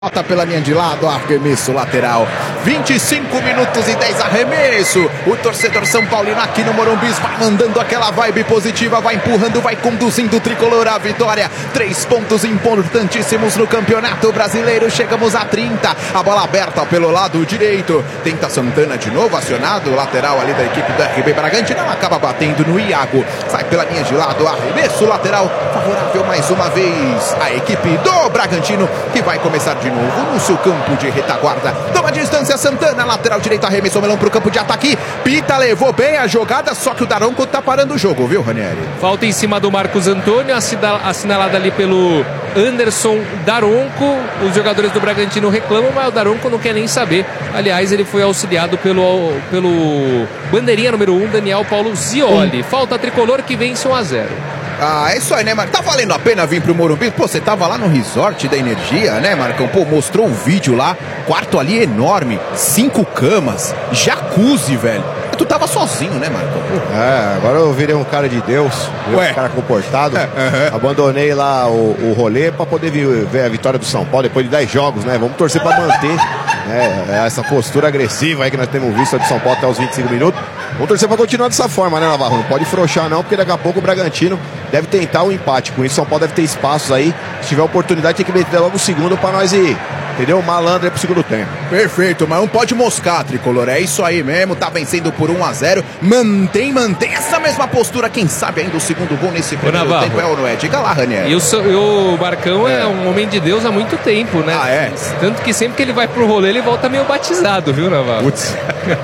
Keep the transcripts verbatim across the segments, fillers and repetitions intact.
Bota pela linha de lado, arremesso lateral. vinte e cinco minutos e dez, arremesso. O torcedor São Paulino aqui no Morumbi vai mandando aquela vibe positiva, vai empurrando, vai conduzindo o tricolor à vitória. Três pontos importantíssimos no Campeonato Brasileiro. Chegamos a trinta. A bola aberta pelo lado direito. Tenta Santana de novo, acionado. O lateral ali da equipe do R B Bragantino acaba batendo no Iago. Sai pela linha de lado, arremesso lateral. Favorável mais uma vez a equipe do Bragantino, que vai começar de novo no seu campo de retaguarda. Toma distância Santana, lateral direito, arremessou Melão para o campo de ataque. Pita levou bem a jogada, só que o Daronco tá parando o jogo, viu, Ranieri? Falta em cima do Marcos Antônio, assinalada ali pelo Anderson Daronco. Os jogadores do Bragantino reclamam, mas o Daronco não quer nem saber. Aliás, ele foi auxiliado pelo, pelo bandeirinha número um, Daniel Paulo Zioli. Falta tricolor que vence um a zero. Ah, é isso aí, né, Marcão? Tá valendo a pena vir pro Morumbi? Pô, você tava lá no resort da Energia, né, Marcão? Pô, mostrou o vídeo lá, quarto ali enorme, cinco camas, jacuzzi, velho. Tu tava sozinho, né, Marcão? É, agora eu virei um cara de Deus, virei um cara comportado. É, uhum. Abandonei lá o, o rolê pra poder vir, ver a vitória do São Paulo depois de dez jogos, né? Vamos torcer pra manter né, essa postura agressiva aí que nós temos visto do São Paulo até os vinte e cinco minutos. Vamos torcer pra continuar dessa forma, né, Navarro? Não pode frouxar não, porque daqui a pouco o Bragantino deve tentar o empate. Com isso, o São Paulo deve ter espaços aí. Se tiver oportunidade, tem que meter logo o segundo pra nós ir, entendeu? Malandro aí pro segundo tempo. Perfeito, mas não pode moscar, tricolor. É isso aí mesmo, tá vencendo por um a zero. Mantém, mantém essa mesma postura. Quem sabe ainda o segundo gol nesse primeiro tempo é ou não é? Diga lá, Ranieri. E o, e o Marcão é. é um homem de Deus há muito tempo, né? Ah, é? Tanto que sempre que ele vai pro rolê, ele volta meio batizado, viu, Navarro? Putz.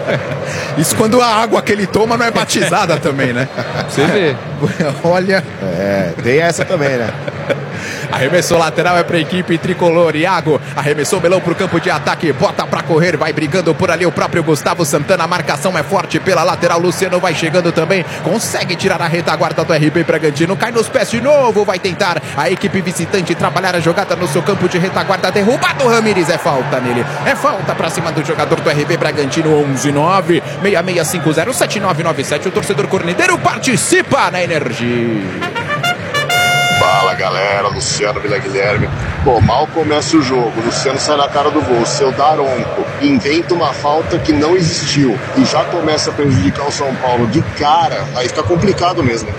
Isso quando a água que ele toma não é batizada também, né? Você vê. Olha. É, tem essa também, né? Arremessou lateral é pra equipe tricolor. Iago arremessou Melão pro campo de ataque, bota pra correr, vai brigando por ali o próprio Gustavo Santana. A marcação é forte pela lateral. Luciano vai chegando também, consegue tirar a retaguarda do R B Bragantino. Cai nos pés de novo, vai tentar a equipe visitante trabalhar a jogada no seu campo de retaguarda. Derrubado o Ramires, é falta nele. É falta pra cima do jogador do R B Bragantino. Onze nove seis seis cinco zero sete nove nove sete. O torcedor corneteiro participa na Energia. Fala galera, Luciano Vila Guilherme. Pô, mal começa o jogo, Luciano sai na cara do gol, seu Daronco inventa uma falta que não existiu e já começa a prejudicar o São Paulo de cara, aí fica complicado mesmo.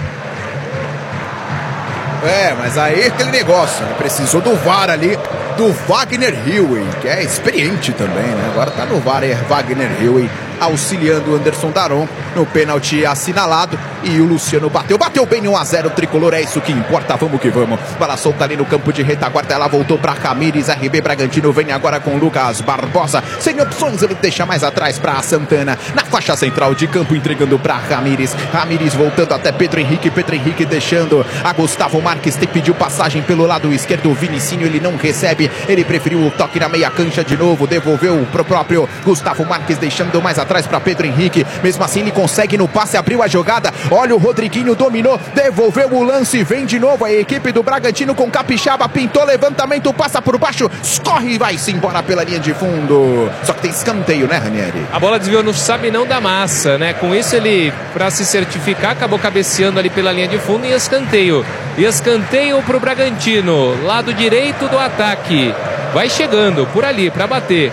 É, mas aí aquele negócio, né? Precisou do V A R ali, do Wagner Hilwey, que é experiente também, né? Agora tá no V A R, é Wagner Hilwey auxiliando o Anderson Daronco no pênalti assinalado. E o Luciano bateu, bateu bem um a zero, tricolor, é isso que importa, vamos que vamos. Bola solta ali no campo de retaguarda, ela voltou pra Ramires, R B Bragantino vem agora com Lucas Barbosa, sem opções, ele deixa mais atrás pra Santana, na faixa central de campo, entregando pra Ramires, Ramires voltando até Pedro Henrique, Pedro Henrique deixando a Gustavo Marques, que pediu passagem pelo lado esquerdo, o Vinicinho, ele não recebe, ele preferiu o toque na meia cancha de novo, devolveu pro próprio Gustavo Marques, deixando mais atrás para Pedro Henrique, mesmo assim ele consegue no passe, abriu a jogada, olha o Rodriguinho, dominou, devolveu o lance, vem de novo a equipe do Bragantino com Capixaba, pintou, levantamento, passa por baixo, escorre e vai-se embora pela linha de fundo, só que tem escanteio, né, Ranieri? A bola desviou no sabe não da massa, né, com isso ele, para se certificar, acabou cabeceando ali pela linha de fundo e escanteio, e escanteio pro Bragantino, lado direito do ataque, vai chegando por ali para bater.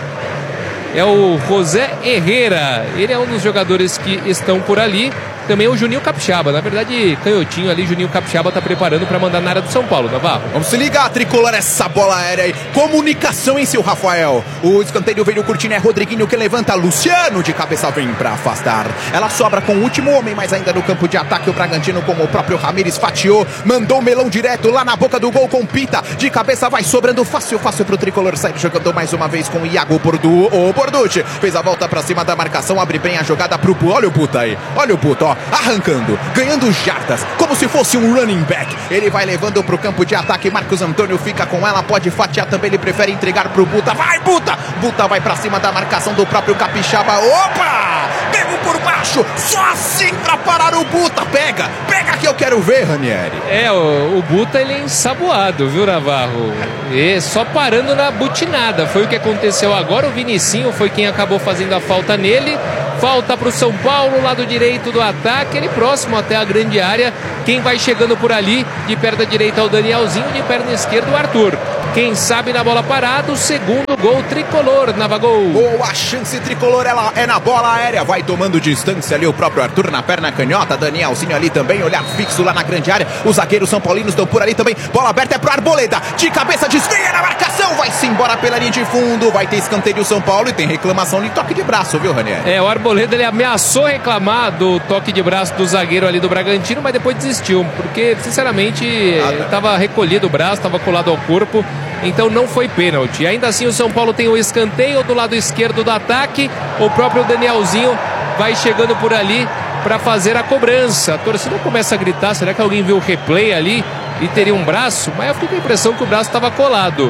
É o José Herrera, ele é um dos jogadores que estão por ali. Também o Juninho Capixaba, na verdade, canhotinho ali, Juninho Capixaba tá preparando para mandar na área do São Paulo, Navarro. Vamos se ligar, tricolor, essa bola aérea aí. Comunicação em seu Rafael. O escanteio veio curtindo, é Rodriguinho que levanta, Luciano de cabeça vem para afastar. Ela sobra com o último homem, mas ainda no campo de ataque o Bragantino, como o próprio Ramires fatiou, mandou o Melão direto lá na boca do gol com Pita. De cabeça vai sobrando fácil, fácil pro tricolor sair jogando mais uma vez com o Iago Bordu. O Borducci fez a volta para cima da marcação, abre bem a jogada pro Pu. Olha o Puta aí, olha o Puta, ó. Arrancando, ganhando jardas, como se fosse um running back. Ele vai levando pro campo de ataque. Marcos Antônio fica com ela, pode fatiar também. Ele prefere entregar pro Buta. Vai, Buta! Buta vai pra cima da marcação do próprio Capixaba. Opa! Pego por baixo, só assim pra parar o Buta. Pega, pega que eu quero ver, Ranieri. É, o, o Buta ele é ensaboado, viu, Navarro? E só parando na butinada. Foi o que aconteceu agora. O Vinicinho foi quem acabou fazendo a falta nele. Falta para o São Paulo, lado direito do ataque, ele próximo até a grande área. Quem vai chegando por ali, de perna direita é o Danielzinho, de perna esquerda o Arthur. Quem sabe na bola parada, o segundo gol tricolor, Navagol. Boa chance tricolor, ela é na bola aérea. Vai tomando distância ali o próprio Arthur na perna canhota. Danielzinho ali também, olhar fixo lá na grande área. Os zagueiros são paulinos estão por ali também. Bola aberta é pro Arboleda. De cabeça, desvia na marcação. Vai-se embora pela linha de fundo. Vai ter escanteio São Paulo e tem reclamação de toque de braço, viu, Ranieri? É, o Arboleda ele ameaçou reclamar do toque de braço do zagueiro ali do Bragantino, mas depois desistiu. Porque, sinceramente, ele estava recolhido o braço, estava colado ao corpo. Então não foi pênalti. Ainda assim o São Paulo tem o escanteio do lado esquerdo do ataque. O próprio Danielzinho vai chegando por ali para fazer a cobrança. A torcida começa a gritar, será que alguém viu o replay ali e teria um braço? Mas eu fiquei com a impressão que o braço estava colado.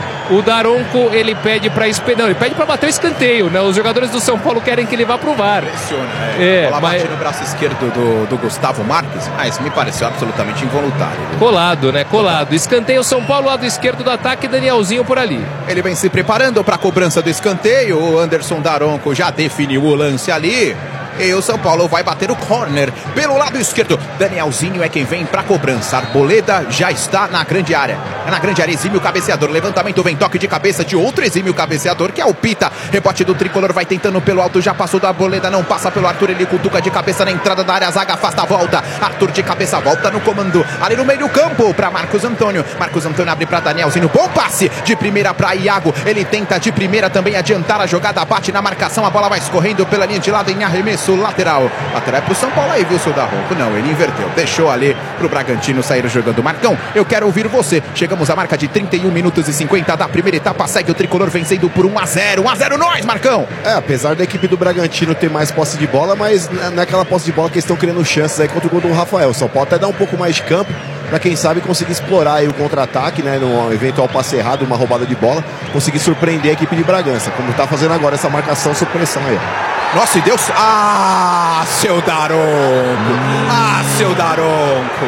O Daronco, ele pede para não, ele pede para bater o escanteio, né? Os jogadores do São Paulo querem que ele vá pro V A R. Impressiona, é. É, Bola mas... bate no braço esquerdo do, do Gustavo Marques, mas me pareceu absolutamente involuntário. Colado, né? Colado. Escanteio São Paulo, lado esquerdo do ataque, Danielzinho por ali. Ele vem se preparando para a cobrança do escanteio. O Anderson Daronco já definiu o lance ali. E o São Paulo vai bater o corner pelo lado esquerdo. Danielzinho é quem vem para a cobrança. Arboleda já está na grande área. É na grande área, exímio cabeceador. Levantamento, vem toque de cabeça de outro exímio cabeceador, que é o Pita. Rebote do tricolor, vai tentando pelo alto. Já passou da Arboleda, não passa pelo Arthur. Ele cutuca de cabeça na entrada da área. A zaga afasta a volta. Arthur de cabeça, volta no comando. Ali no meio do campo para Marcos Antônio. Marcos Antônio abre para Danielzinho. Bom passe de primeira para Iago. Ele tenta de primeira também adiantar a jogada. Bate na marcação. A bola vai escorrendo pela linha de lado em arremesso lateral. Lateral é pro São Paulo aí, viu, seu Daronco? Não, ele inverteu. Deixou ali pro Bragantino sair jogando. Marcão, eu quero ouvir você. Chegamos à marca de trinta e um minutos e cinquenta da primeira etapa. Segue o tricolor vencendo por um a zero. um a zero nós, Marcão! É, apesar da equipe do Bragantino ter mais posse de bola, mas naquela posse de bola que eles estão criando chances aí contra o gol do Rafael. O São Paulo até dá um pouco mais de campo para quem sabe conseguir explorar aí o contra-ataque, né, no eventual passe errado, uma roubada de bola, conseguir surpreender a equipe de Bragança, como tá fazendo agora essa marcação sob pressão aí. Nossa, e Deus... Ah, seu Daronco! Ah, seu Daronco!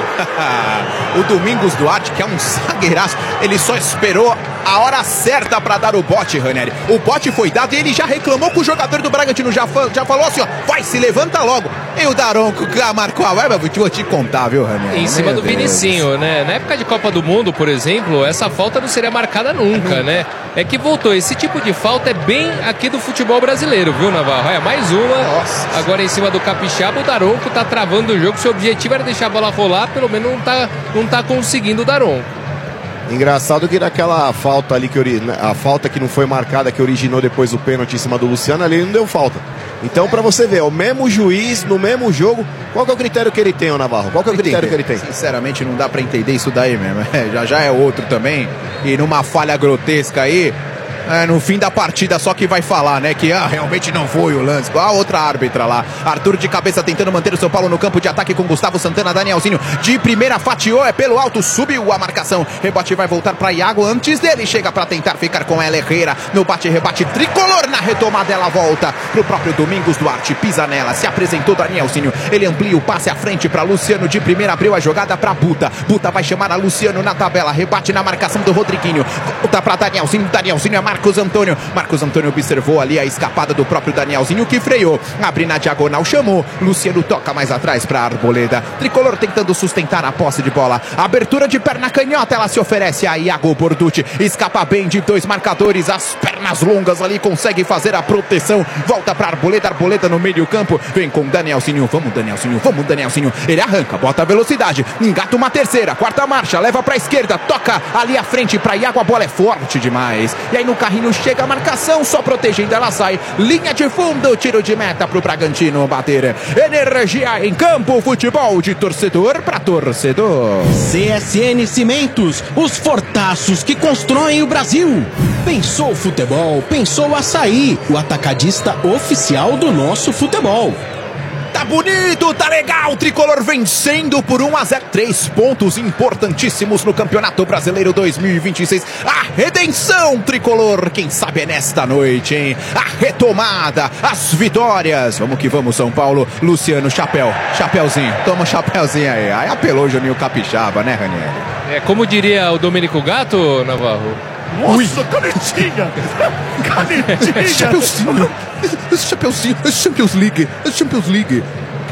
O Domingos Duarte, que é um zagueiraço, ele só esperou a hora certa para dar o bote, Ranieri. O bote foi dado e ele já reclamou com o jogador do Bragantino, já, já falou assim, ó, vai, se levanta logo. E o Daronco já marcou a vai, vou te contar, viu, Ranieri? Em cima do Vinicinho, né? Na época de Copa do Mundo, por exemplo, essa falta não seria marcada nunca, né? É que voltou, esse tipo de falta é bem aqui do futebol brasileiro, viu, Navarro? É mais uma. Nossa. Agora em cima do Capixaba, o Daronco tá travando o jogo. Seu objetivo era deixar a bola rolar, pelo menos não tá, não tá conseguindo o Daronco. Engraçado que naquela falta ali, que ori... a falta que não foi marcada, que originou depois o pênalti em cima do Luciano, ali não deu falta. Então, pra você ver, o mesmo juiz, no mesmo jogo, qual que é o critério que ele tem, ô Navarro? Qual que é o critério que ele tem? Sinceramente, não dá pra entender isso daí mesmo. É, já já é outro também. E numa falha grotesca aí, é, no fim da partida só que vai falar, né, que ah, realmente não foi o lance. A outra árbitra lá, Arthur de cabeça tentando manter o São Paulo no campo de ataque com Gustavo Santana. Danielzinho de primeira fatiou, é pelo alto, subiu a marcação, rebote vai voltar para Iago, antes dele chega para tentar ficar com ela Herrera, no bate-rebate tricolor, na retomada ela volta pro próprio Domingos Duarte, pisa nela, se apresentou Danielzinho, ele amplia o passe à frente para Luciano, de primeira abriu a jogada para Buta, Buta vai chamar a Luciano na tabela, rebate na marcação do Rodriguinho, volta para Danielzinho, Danielzinho é Marcos Antônio, Marcos Antônio observou ali a escapada do próprio Danielzinho, que freou, abre na diagonal, chamou, Luciano toca mais atrás para Arboleda, tricolor tentando sustentar a posse de bola, abertura de perna canhota, ela se oferece a Iago Borducci, escapa bem de dois marcadores, as pernas longas ali, consegue fazer a proteção, volta para Arboleda, Arboleda no meio campo, vem com Danielzinho, vamos Danielzinho, vamos Danielzinho, ele arranca, bota a velocidade, engata uma terceira, quarta marcha, leva para a esquerda, toca ali à frente para Iago, a bola é forte demais, e aí no carrinho chega a marcação, só protegendo, ela sai, linha de fundo, tiro de meta pro Bragantino bater, energia em campo, futebol de torcedor para torcedor. C S N Cimentos, os fortaços que constroem o Brasil. Pensou futebol, pensou Açaí, o atacadista oficial do nosso futebol. Tá bonito, tá legal, tricolor vencendo por um a zero, três pontos importantíssimos no Campeonato Brasileiro dois mil e vinte e seis, a redenção tricolor, quem sabe é nesta noite, hein, a retomada, as vitórias, vamos que vamos São Paulo, Luciano, chapéu, chapéuzinho, toma um chapéuzinho aí, aí apelou o Juninho Capixaba, né, Ranieri? É, como diria o Domênico Gato, Navarro? Nossa, Ui. canetinha! Canetinha! Chapeuzinho! Esse chapeuzinho, esse Champions League, esse Champions League.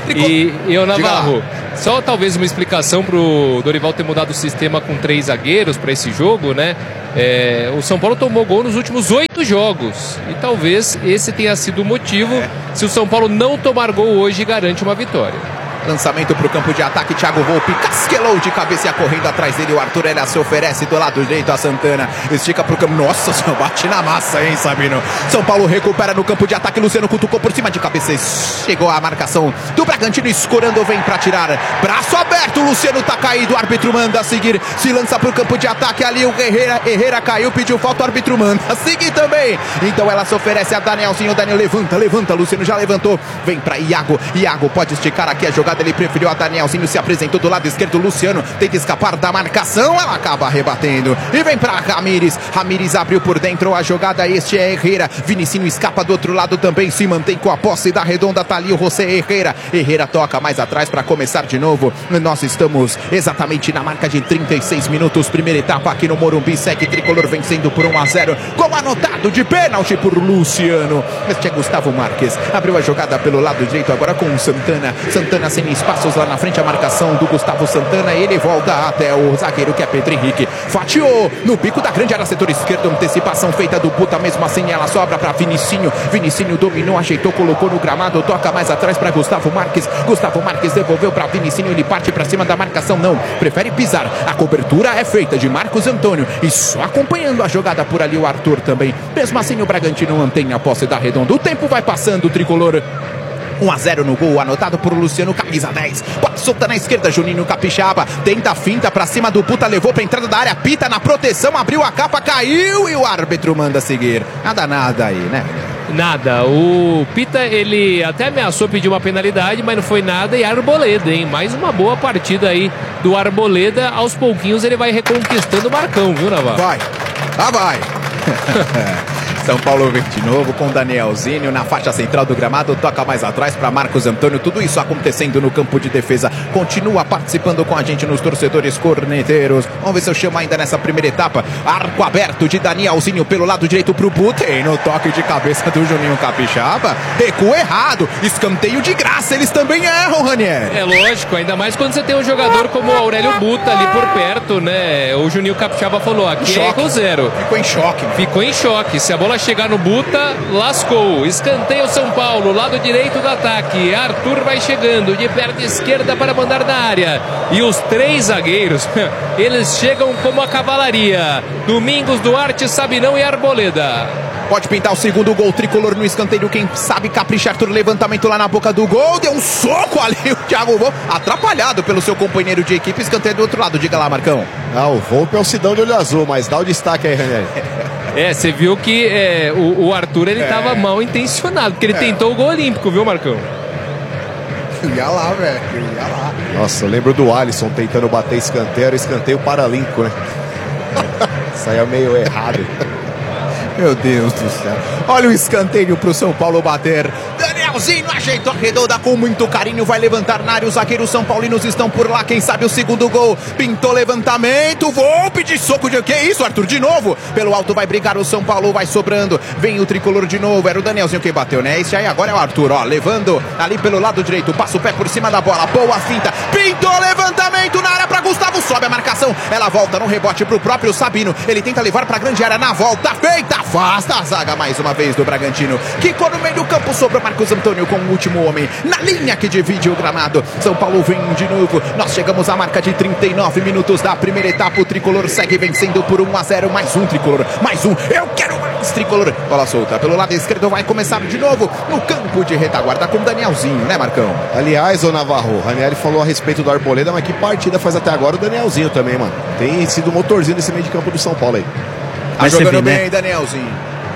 E, e o Navarro, só talvez uma explicação pro Dorival ter mudado o sistema com três zagueiros para esse jogo, né? É, o São Paulo tomou gol nos últimos oito jogos e talvez esse tenha sido o motivo. É. Se o São Paulo não tomar gol hoje, garante uma vitória. Lançamento para o campo de ataque, Thiago Volpi casquelou de cabeça correndo atrás dele. O Arthur Elia se oferece do lado direito a Santana. Estica para o campo. Nossa, só bate na massa, hein, Sabino? São Paulo recupera no campo de ataque. Luciano cutucou por cima de cabeça. Chegou a marcação do Bragantino. Escorando, vem para tirar. Braço aberto. Luciano tá caído. O árbitro manda seguir. Se lança para o campo de ataque. Ali o Herrera. Herrera caiu, pediu falta. O árbitro manda seguir também. Então ela se oferece a Danielzinho. O Daniel levanta, levanta. Luciano já levantou. Vem para Iago. Iago pode esticar aqui a jogada. Ele preferiu a Danielzinho, se apresentou do lado esquerdo. Luciano tenta escapar da marcação, ela acaba rebatendo e vem para Ramires. Ramires abriu por dentro a jogada. Este é Herrera. Vinicinho escapa do outro lado também, se mantém com a posse da redonda. Tá ali o José Herrera. Herrera toca mais atrás para começar de novo. Nós estamos exatamente na marca de trinta e seis minutos. Primeira etapa aqui no Morumbi. Segue Tricolor vencendo por um a zero. Gol anotado de pênalti por Luciano. Este é Gustavo Marques. Abriu a jogada pelo lado direito agora com o Santana. Santana sem espaços lá na frente, a marcação do Gustavo Santana. Ele volta até o zagueiro que é Pedro Henrique. Fatiou no pico da grande área, setor esquerdo. Antecipação feita do Buta, mesmo assim ela sobra para Vinicinho. Vinicinho dominou, ajeitou, colocou no gramado. Toca mais atrás para Gustavo Marques. Gustavo Marques devolveu para Vinicinho. Ele parte para cima da marcação, não. Prefere pisar. A cobertura é feita de Marcos Antônio. E só acompanhando a jogada por ali o Arthur também. Mesmo assim o Bragantino mantém a posse da redonda. O tempo vai passando, o Tricolor. um a zero no gol, anotado por Luciano, camisa dez. Pode soltar na esquerda, Juninho Capixaba. Tenta a finta pra cima do Puta, levou pra entrada da área. Pita na proteção, abriu a capa, caiu e o árbitro manda seguir. Nada, nada aí, né? Nada. O Pita, ele até ameaçou pedir uma penalidade, mas não foi nada. E Arboleda, hein? Mais uma boa partida aí do Arboleda. Aos pouquinhos ele vai reconquistando o Marcão, viu, Navarro? Vai. Ah, vai. São Paulo vem de novo com Danielzinho na faixa central do gramado, toca mais atrás para Marcos Antônio. Tudo isso acontecendo no campo de defesa. Continua participando com a gente nos torcedores corneteiros. Vamos ver se eu chamo ainda nessa primeira etapa. Arco aberto de Danielzinho pelo lado direito pro Buta. E no toque de cabeça do Juninho Capixaba. Recuo errado. Escanteio de graça. Eles também erram, Ranieri. É lógico, ainda mais quando você tem um jogador como o Aurélio Buta ali por perto, né? O Juninho Capixaba falou, aqui choque. É com zero. Ficou em choque. Né? Ficou em choque. Se a bola chegar no Buta, lascou. Escanteio São Paulo, lado direito do ataque. Arthur vai chegando de perna esquerda para mandar na área. E os três zagueiros, eles chegam como a cavalaria. Domingos, Duarte, Sabinão e Arboleda. Pode pintar o segundo gol, Tricolor no escanteio. Quem sabe caprichar, Arthur, levantamento lá na boca do gol. Deu um soco ali, o Thiago Volpi, atrapalhado pelo seu companheiro de equipe. Escanteio do outro lado, diga lá, Marcão. Ah, o Volpi é o Sidão de olho azul, mas dá o destaque aí, Ranieri. É, você viu que é, o, o Arthur, ele é. tava mal intencionado, porque ele é. tentou o gol olímpico, viu, Marcão? Ia lá, velho, ia lá. Nossa, eu lembro do Alisson tentando bater escanteio, escanteio paralímpico, né? Saiu meio errado. Meu Deus do céu. Olha o escanteio pro São Paulo bater. Danielzinho ajeitou a redonda com muito carinho. Vai levantar na área. Os zagueiros são paulinos estão por lá. Quem sabe o segundo gol. Pintou levantamento. Volpe de soco de... Que isso, Arthur? De novo. Pelo alto vai brigar o São Paulo. Vai sobrando. Vem o Tricolor de novo. Era o Danielzinho quem bateu, né? Esse aí agora é o Arthur, ó. Levando ali pelo lado direito. Passa o pé por cima da bola. Boa finta. Pintou levantamento na área pra Gustavo. Sobe a marcação. Ela volta no rebote pro próprio Sabino. Ele tenta levar pra grande área na volta. Feita. Afasta a zaga mais uma vez do Bragantino. Quicou no meio do campo, sobrou Marcos Antônio com o último homem na linha que divide o gramado. São Paulo vem de novo. Nós chegamos à marca de trinta e nove minutos da primeira etapa. O Tricolor segue vencendo por um a zero. Mais um, Tricolor. Mais um. Eu quero mais, Tricolor. Bola solta pelo lado esquerdo. Vai começar de novo no campo de retaguarda com Danielzinho, né, Marcão? Aliás, ô Navarro, Ranieri falou a respeito do Arboleda, mas que partida faz até agora o Danielzinho também, mano. Tem sido o motorzinho nesse meio de campo do São Paulo aí. Tá jogando vê, bem, né? Danielzinho.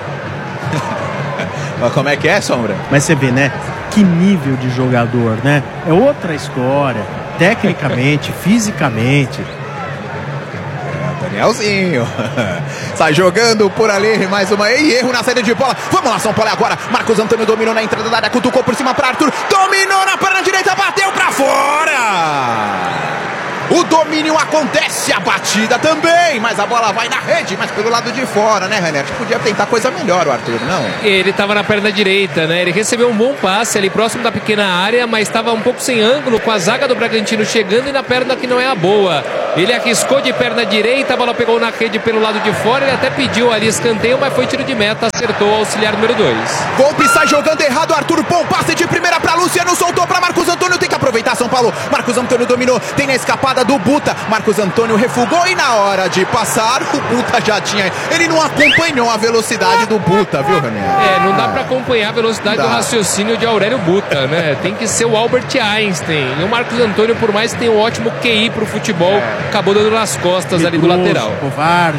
Mas como é que é, Sombra? Mas você vê, né? Que nível de jogador, né? É outra história. Tecnicamente, fisicamente. É, Danielzinho. Sai jogando por ali, mais uma. E erro na saída de bola. Vamos lá, São Paulo agora. Marcos Antônio dominou na entrada da área, cutucou por cima para Arthur. Dominou na perna direita, bateu para fora. O domínio acontece, a batida também, mas a bola vai na rede, mas pelo lado de fora, né, René? Acho que podia tentar coisa melhor o Arthur, não? Ele estava na perna direita, né? Ele recebeu um bom passe ali próximo da pequena área, mas estava um pouco sem ângulo, com a zaga do Bragantino chegando e na perna que não é a boa. Ele arriscou de perna direita, a bola pegou na rede pelo lado de fora, ele até pediu ali escanteio, mas foi tiro de meta, acertou o auxiliar número dois. Volpe sai jogando errado, Arthur, bom passe de primeira para Luciano, soltou para Marcos Antônio, tem que aproveitar São Paulo. Marcos Antônio dominou, tem na escapada do Buta. Marcos Antônio refugou e na hora de passar, o Buta já tinha... Ele não acompanhou a velocidade do Buta, viu, René? É, não dá para acompanhar a velocidade do raciocínio de Aurélio Buta, né? Tem que ser o Albert Einstein. E o Marcos Antônio, por mais que tenha um ótimo Q I pro futebol, é. acabou dando nas costas ali do lateral. Covarde.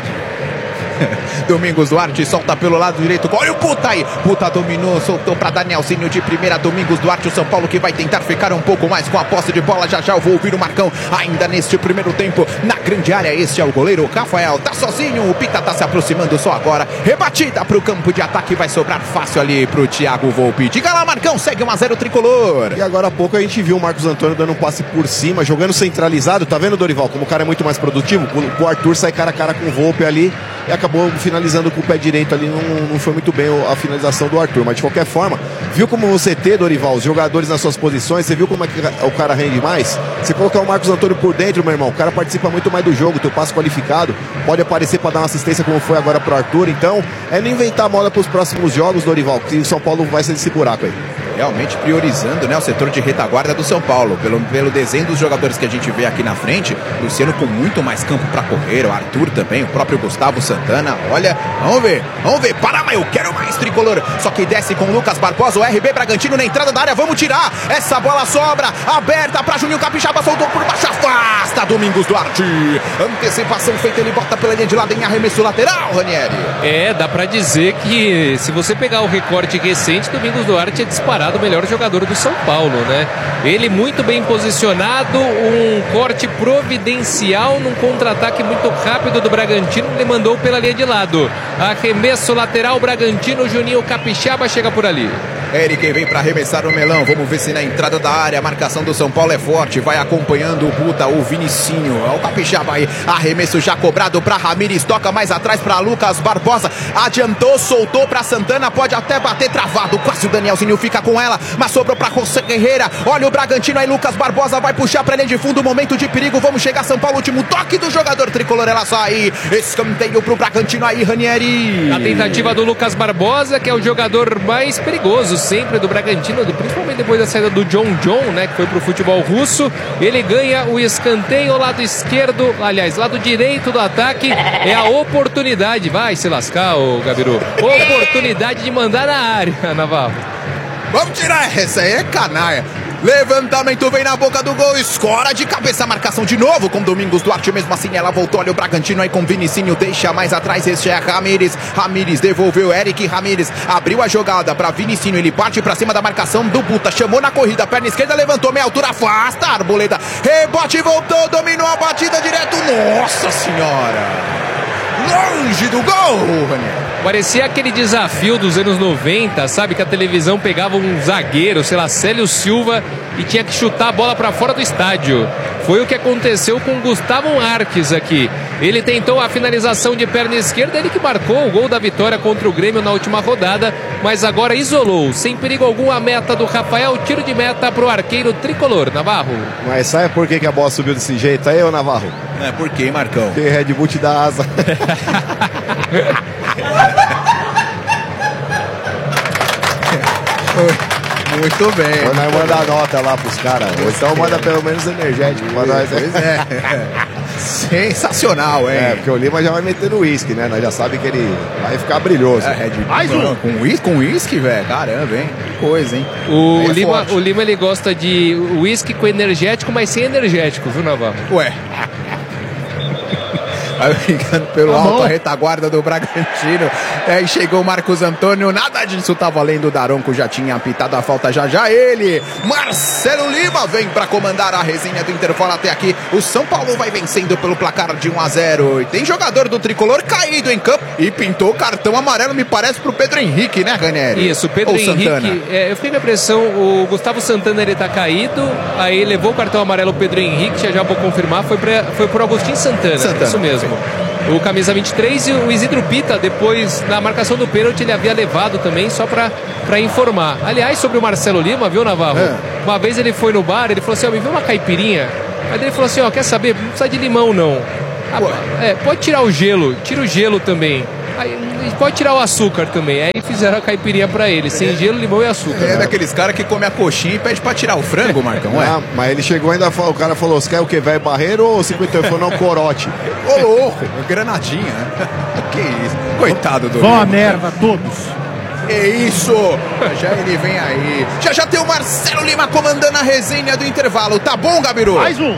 Domingos Duarte solta pelo lado direito. Olha o Puta aí. Puta dominou, soltou para Danielzinho de primeira. Domingos Duarte, o São Paulo que vai tentar ficar um pouco mais com a posse de bola. Já já eu vou ouvir o Marcão. Ainda neste primeiro tempo, na grande área. Este é o goleiro Rafael. Tá sozinho. O Pita tá se aproximando só agora. Rebatida pro campo de ataque. Vai sobrar fácil ali pro Thiago Volpe. Diga lá, Marcão. Segue um a zero tricolor. E agora há pouco a gente viu o Marcos Antônio dando um passe por cima, jogando centralizado. Tá vendo, Dorival? Como o cara é muito mais produtivo. O Arthur sai cara a cara com o Volpe ali e acabou finalizando com o pé direito ali, não, não foi muito bem a finalização do Arthur, mas de qualquer forma, viu como você ter, Dorival, os jogadores nas suas posições, você viu como é que o cara rende mais? Você colocar o Marcos Antônio por dentro, meu irmão, o cara participa muito mais do jogo, teu passe qualificado, pode aparecer para dar uma assistência como foi agora pro Arthur, então é não inventar moda pros próximos jogos, Dorival, que o São Paulo vai sair desse buraco aí. Realmente priorizando, né, o setor de retaguarda do São Paulo, pelo, pelo desenho dos jogadores que a gente vê aqui na frente. Luciano com muito mais campo para correr, o Arthur também, o próprio Gustavo Santana. Olha, vamos ver, vamos ver, para, mas eu quero mais tricolor. Só que desce com o Lucas Barbosa, o R B Bragantino na entrada da área, vamos tirar. Essa bola sobra, aberta para Juninho Capixaba, soltou por baixo, afasta Domingos Duarte. Antecipação feita, ele bota pela linha de lado em arremesso lateral, Ranieri. É, dá para dizer que se você pegar o recorte recente, Domingos Duarte é disparado o melhor jogador do São Paulo, né? Ele muito bem posicionado, um corte providencial num contra-ataque muito rápido do Bragantino, ele mandou pela linha de lado. Arremesso lateral, Bragantino, Juninho Capixaba chega por ali. Eric vem para arremessar o melão. Vamos ver se na entrada da área a marcação do São Paulo é forte. Vai acompanhando o Buta, o Vinicinho. É o Capixaba aí. Arremesso já cobrado para Ramires. Toca mais atrás para Lucas Barbosa. Adiantou, soltou para Santana. Pode até bater travado. Quase o Danielzinho fica com ela. Mas sobrou para José Guerreira. Olha o Bragantino aí. Lucas Barbosa vai puxar para linha de fundo. Momento de perigo. Vamos chegar São Paulo. Último toque do jogador tricolor. Ela sai. Escanteio pro Bragantino aí, Ranieri. A tentativa do Lucas Barbosa, que é o jogador mais perigoso sempre do Bragantino, principalmente depois da saída do John John, né, que foi pro futebol russo. Ele ganha o escanteio, lado esquerdo, aliás, lado direito do ataque. É a oportunidade, vai se lascar, ô Gabiru, oportunidade de mandar na área, Navarro. Vamos tirar essa aí, é canalha. Levantamento vem na boca do gol, escora de cabeça, marcação de novo com Domingos Duarte, mesmo assim ela voltou, olha o Bragantino aí com Vinicinho, deixa mais atrás, este é Ramires, Ramires devolveu, Eric Ramires, abriu a jogada para Vinicinho, ele parte para cima da marcação do Buta, chamou na corrida, perna esquerda, levantou, meia altura, afasta, Arboleda, rebote, voltou, dominou a batida direto, nossa senhora, longe do gol, Ranieri. Parecia aquele desafio dos anos noventa, sabe? Que a televisão pegava um zagueiro, sei lá, Célio Silva, e tinha que chutar a bola para fora do estádio. Foi o que aconteceu com Gustavo Arques aqui. Ele tentou a finalização de perna esquerda, ele que marcou o gol da vitória contra o Grêmio na última rodada, mas agora isolou, sem perigo algum, a meta do Rafael, tiro de meta pro arqueiro tricolor, Navarro. Mas sabe por que, que a bola subiu desse jeito aí, ô Navarro? É, por que, Marcão? Porque Red Bull te dá asa. Muito bem. Ou nós manda a nota lá pros caras. Ou então manda pelo menos energético pra nós. Pois é. Sensacional, hein? É, porque o Lima já vai meter no uísque, né? Nós já sabemos que ele vai ficar brilhoso. É, Red Bull. Mais um. Com uísque, com uísque, velho. Caramba, hein? Que coisa, hein? O é Lima, o Lima, ele gosta de uísque com energético, mas sem energético, viu, Navarro? Ué. Vai brincando pelo Tá alto bom. a retaguarda do Bragantino. Aí chegou o Marcos Antônio, nada disso tá valendo. O Daronco já tinha apitado a falta, já já ele. Marcelo Lima vem pra comandar a resenha do intervalo até aqui. O São Paulo vai vencendo pelo placar de um a zero. E tem jogador do Tricolor caído em campo e pintou cartão amarelo, me parece, pro Pedro Henrique, né, Ranieri? Isso, o Pedro Ou Henrique, Santana. é, eu fiquei com a impressão, o Gustavo Santana ele tá caído, aí levou o cartão amarelo o Pedro Henrique, já já vou confirmar, foi, pra, foi pro Agostinho Santana, Santana, isso mesmo. O camisa vinte e três e o Isidro Pita, depois na marcação do pênalti, ele havia levado também, só pra, pra informar. Aliás, sobre o Marcelo Lima, viu, Navarro? É. Uma vez ele foi no bar, ele falou assim, ó, me vê uma caipirinha. Aí ele falou assim, ó, quer saber, não precisa de limão não. Ah, é, pode tirar o gelo, tira o gelo também. Aí, pode tirar o açúcar também. Aí fizeram a caipirinha pra ele, sem gelo, limão e açúcar. É daqueles caras que come a coxinha e pede pra tirar o frango, Marcão, é? Ah, mas ele chegou ainda, o cara falou, você quer o quê, velho barreiro ou cinquenta e oito? Falou, não, corote. Ô louco, granadinha, né? Que isso, coitado do Vão a Lima. merda todos. É isso! Já ele vem aí. Já já tem o Marcelo Lima comandando a resenha do intervalo. Tá bom, Gabiru? Mais um.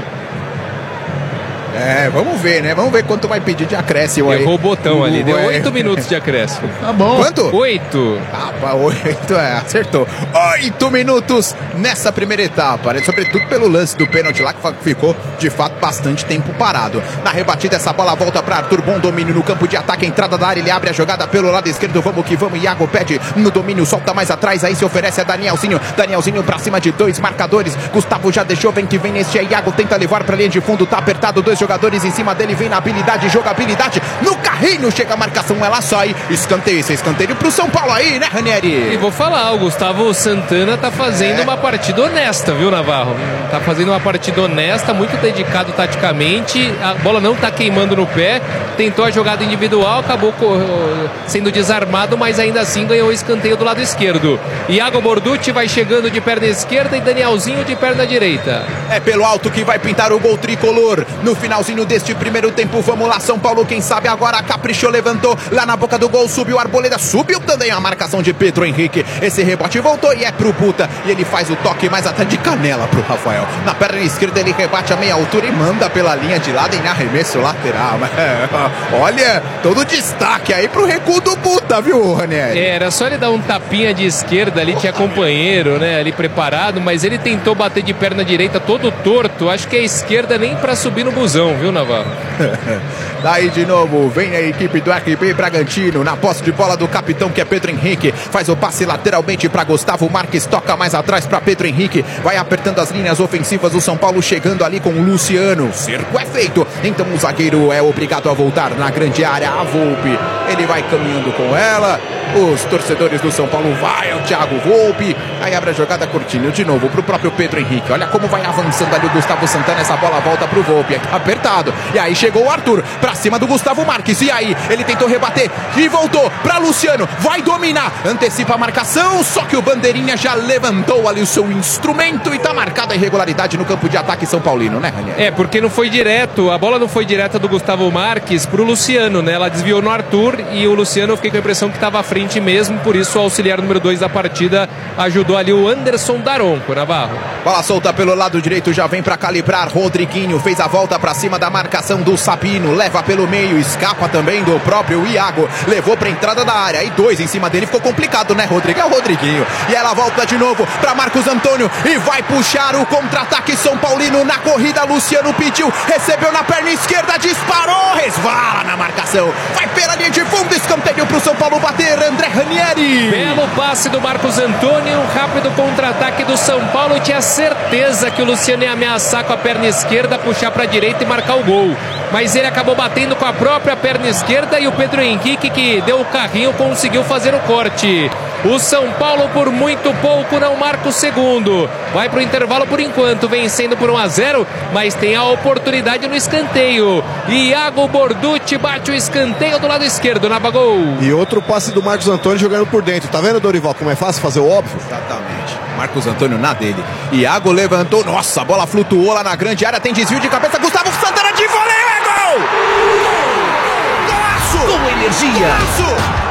É, vamos ver, né? Vamos ver quanto vai pedir de acréscimo aí. Errou o botão ali, deu É. oito minutos de acréscimo. Tá bom. Quanto? Oito. Rapaz, oito, é, acertou. Oito minutos nessa primeira etapa, né? Sobretudo pelo lance do pênalti lá, que ficou, de fato, bastante tempo parado. Na rebatida, essa bola volta para Arthur, bom domínio no campo de ataque, entrada da área, ele abre a jogada pelo lado esquerdo, vamos que vamos, Iago pede no domínio, solta mais atrás, aí se oferece a Danielzinho, Danielzinho pra cima de dois marcadores, Gustavo já deixou, vem que vem neste aí, Iago tenta levar pra linha de fundo, tá apertado, dois jogadores em cima dele, vem na habilidade, jogabilidade, no carrinho, chega a marcação, ela sai, escanteio, esse escanteio pro São Paulo aí, né, Ranieri? E vou falar, o Gustavo Santana tá fazendo É. uma partida honesta, viu, Navarro? Tá fazendo uma partida honesta, muito dedicado taticamente, a bola não tá queimando no pé, tentou a jogada individual, acabou co- sendo desarmado, mas ainda assim ganhou o escanteio do lado esquerdo. Iago Borducci vai chegando de perna esquerda e Danielzinho de perna direita. É pelo alto que vai pintar o gol tricolor. No finalzinho deste primeiro tempo, vamos lá, São Paulo, quem sabe agora caprichou, levantou lá na boca do gol, subiu Arboleda, subiu também a marcação de Pedro Henrique. Esse rebote voltou e é pro Buta. E ele faz o toque mais até de canela pro Rafael. Na perna esquerda ele rebate a meia altura e manda pela linha de lado em arremesso lateral. Olha, todo destaque aí pro recuo do Buta, viu, Ranieri? É, era só ele dar um tapinha de esquerda ali, tinha companheiro, né, ali preparado, mas ele tentou bater de perna direita todo torto. Acho que a esquerda nem pra subir no busão, viu, Navarro? Daí de novo, vem a equipe do R B Bragantino na posse de bola do capitão, que é Pedro Henrique. Faz o passe lateralmente para Gustavo Marques, toca mais atrás para Pedro Henrique. Vai apertando as linhas ofensivas do São Paulo, chegando ali com o Luciano. Cerco é feito. Então o zagueiro é obrigado a voltar na grande área. A Volpe, ele vai caminhando com ela. Os torcedores do São Paulo vai ao Thiago Volpe. Aí abre a jogada curtinho de novo pro próprio Pedro Henrique. Olha como vai avançando ali o Gustavo Santana. Essa bola volta pro Volpe, apertado. E aí chegou o Arthur pra cima do Gustavo Marques. E aí ele tentou rebater e voltou pra Luciano. Vai dominar, antecipa a marcação. Só que o Bandeirinha já levantou ali o seu instrumento e tá marcada a irregularidade no campo de ataque São Paulino, né, Ranieri? É, porque não foi direto, a bola não foi direta do Gustavo Marques pro Luciano, né? Ela desviou no Arthur e o Luciano, eu fiquei com a impressão que estava à frente mesmo, por isso o auxiliar número dois da partida ajudou ali o Anderson Daronco, Navarro. Bola solta pelo lado direito, já vem pra calibrar. Rodriguinho fez a volta pra cima da marcação do Sabino, leva pelo meio, escapa também do próprio Iago, levou pra entrada da área, e dois em cima dele, ficou complicado, né, Rodrigo? É o Rodriguinho. E ela volta de novo pra Marcos Antônio e vai puxar o contra-ataque São Paulino na corrida. Luciano pediu, recebeu na perna esquerda, disparou, resvala na marcação, vai pela linha de fundo, escanteio pro São Paulo bater. André Ranieri. Belo passe do Marcos Antônio, um rápido contra-ataque do São Paulo. Tinha certeza que o Luciano ia ameaçar com a perna esquerda, puxar pra direita e marcar o gol. Mas ele acabou batendo com a própria perna esquerda e o Pedro Henrique, que deu o carrinho, conseguiu fazer o corte. O São Paulo, por muito pouco, não marca o segundo. Vai pro intervalo por enquanto, vencendo por um a zero, mas tem a oportunidade no escanteio. Iago Borducci bate o escanteio do lado esquerdo, na gol. E outro passe do Marcos Antônio jogando por dentro. Tá vendo, Dorival, como é fácil fazer o óbvio? Exatamente. Marcos Antônio na dele. Iago levantou. Nossa, a bola flutuou lá na grande área. Tem desvio de cabeça. Gustavo Santana de voleio. É gol! Golaço! Com energia. Golaço!